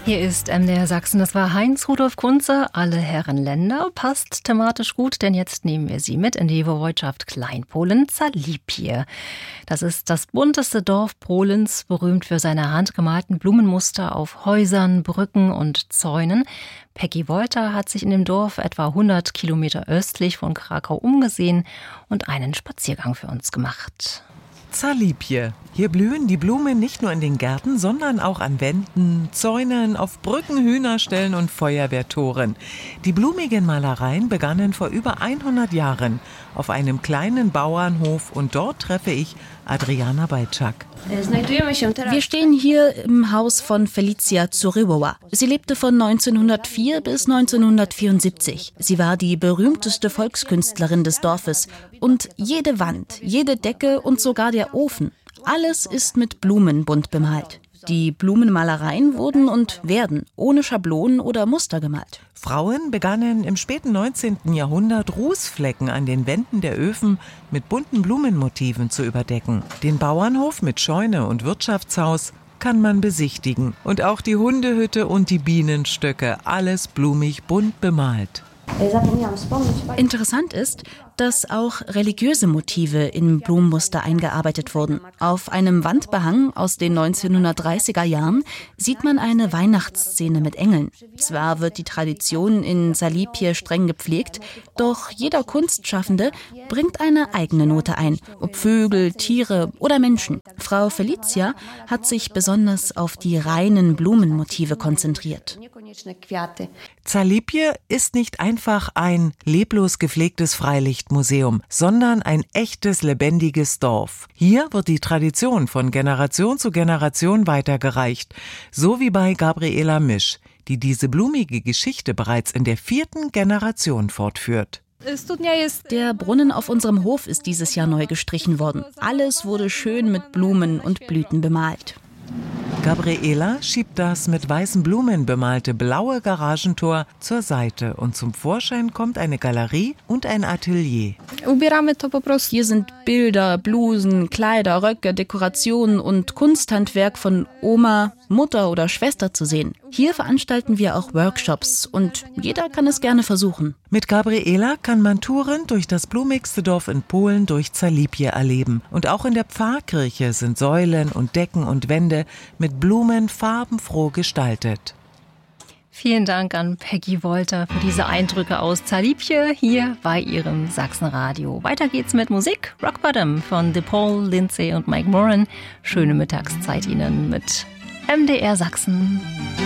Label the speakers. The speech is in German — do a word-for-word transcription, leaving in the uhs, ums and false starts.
Speaker 1: Hier ist M D R Sachsen, das war Heinz-Rudolf Kunze, alle Herren Länder. Passt thematisch gut, denn jetzt nehmen wir Sie mit in die Woiwodschaft Kleinpolen, Zalipje. Das ist das bunteste Dorf Polens, berühmt für seine handgemalten Blumenmuster auf Häusern, Brücken und Zäunen. Peggy Wolter hat sich in dem Dorf etwa hundert Kilometer östlich von Krakau umgesehen und einen Spaziergang für uns gemacht.
Speaker 2: Zalipje. Hier blühen die Blumen nicht nur in den Gärten, sondern auch an Wänden, Zäunen, auf Brücken, Hühnerställen und Feuerwehrtoren. Die blumigen Malereien begannen vor über hundert Jahren auf einem kleinen Bauernhof und dort treffe ich Adriana Bajczak.
Speaker 3: Wir stehen hier im Haus von Felicia Zurywowa. Sie lebte von neunzehnhundertvier bis neunzehnhundertvierundsiebzig. Sie war die berühmteste Volkskünstlerin des Dorfes. Und jede Wand, jede Decke und sogar der Ofen, alles ist mit Blumen bunt bemalt. Die Blumenmalereien wurden und werden ohne Schablonen oder Muster gemalt.
Speaker 2: Frauen begannen im späten neunzehnten Jahrhundert Rußflecken an den Wänden der Öfen mit bunten Blumenmotiven zu überdecken. Den Bauernhof mit Scheune und Wirtschaftshaus kann man besichtigen. Und auch die Hundehütte und die Bienenstöcke, alles blumig bunt bemalt.
Speaker 3: Interessant ist, dass auch religiöse Motive in Blumenmuster eingearbeitet wurden. Auf einem Wandbehang aus den neunzehnhundertdreißiger Jahren sieht man eine Weihnachtsszene mit Engeln. Zwar wird die Tradition in Zalipje streng gepflegt, doch jeder Kunstschaffende bringt eine eigene Note ein, ob Vögel, Tiere oder Menschen. Frau Felicia hat sich besonders auf die reinen Blumenmotive konzentriert.
Speaker 2: Zalipje ist nicht einfach ein leblos gepflegtes Freilichtmuseum, sondern ein echtes, lebendiges Dorf. Hier wird die Tradition von Generation zu Generation weitergereicht, so wie bei Gabriela Misch, die diese blumige Geschichte bereits in der vierten Generation fortführt.
Speaker 3: Der Brunnen auf unserem Hof ist dieses Jahr neu gestrichen worden. Alles wurde schön mit Blumen und Blüten bemalt.
Speaker 2: Gabriela schiebt das mit weißen Blumen bemalte blaue Garagentor zur Seite und zum Vorschein kommt eine Galerie und ein Atelier.
Speaker 3: Hier sind Bilder, Blusen, Kleider, Röcke, Dekorationen und Kunsthandwerk von Oma, Mutter oder Schwester zu sehen. Hier veranstalten wir auch Workshops und jeder kann es gerne versuchen.
Speaker 2: Mit Gabriela kann man Touren durch das blumigste Dorf in Polen durch Zalipje erleben. Und auch in der Pfarrkirche sind Säulen und Decken und Wände mit Blumen farbenfroh gestaltet.
Speaker 1: Vielen Dank an Peggy Wolter für diese Eindrücke aus Zalipje hier bei ihrem Sachsenradio. Weiter geht's mit Musik. Rock Bottom von DePaul, Lindsay und Mike Moran. Schöne Mittagszeit Ihnen mit M D R Sachsen.